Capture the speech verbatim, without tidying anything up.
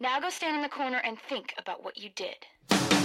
Now go stand in the corner and think about what you did.